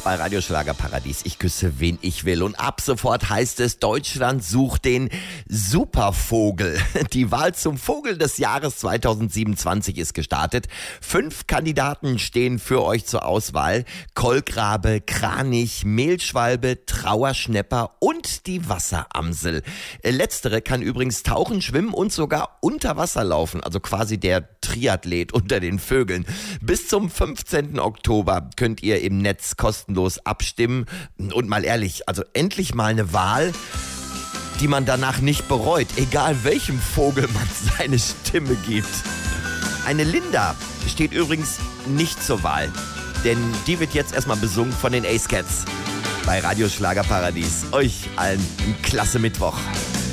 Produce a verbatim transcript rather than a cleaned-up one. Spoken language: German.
bei Radio Schlagerparadies. Ich küsse, wen ich will. Und ab sofort heißt es, Deutschland sucht den Supervogel. Die Wahl zum Vogel des Jahres zweitausendsiebenundzwanzig ist gestartet. Fünf Kandidaten stehen für euch zur Auswahl. Kolkrabe, Kranich, Mehlschwalbe, Trauerschnäpper und die Wasseramsel. Letztere kann übrigens tauchen, schwimmen und sogar unter Wasser laufen. Also quasi der Triathlet unter den Vögeln. Bis zum fünfzehnten Oktober könnt ihr im Netz kostenlos abstimmen. Und mal ehrlich, also endlich mal eine Wahl, die man danach nicht bereut, egal welchem Vogel man seine Stimme gibt. Eine Linda steht übrigens nicht zur Wahl, denn die wird jetzt erstmal besungen von den Ace Cats bei Radio Schlagerparadies. Euch allen einen klasse Mittwoch.